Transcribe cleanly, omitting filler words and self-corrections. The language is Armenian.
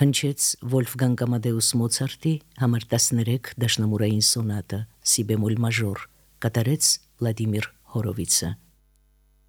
հնչեց Վոլֆգանգ Ամադեուս Մոցարտի համար 13 դաշնամուրային սոնատը սի բեմոլ մաժոր, կատարեց Վլադիմիր Հորովիցը։